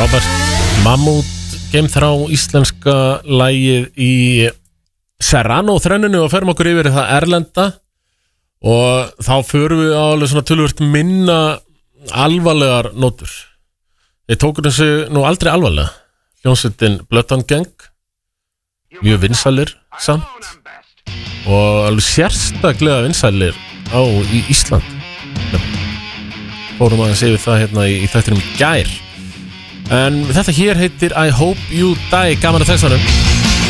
Frábært Mammút geimþrá íslenska lagið í Serrano þrenninu og ferum okkur yfir það erlenda og þá förum við á alveg svona töluvert minna alvarlegar nótur. Þeir tóku þessu nú aldrei alvarlega. Hljómsveitin Blood on Gang, mjög vinsælir samt og alveg sérstaklega vinsælir í Ísland. Fórum aðeins yfir það hérna í þættinum í gær. En þetta hér heitir I Hope You Die, gaman að textanum.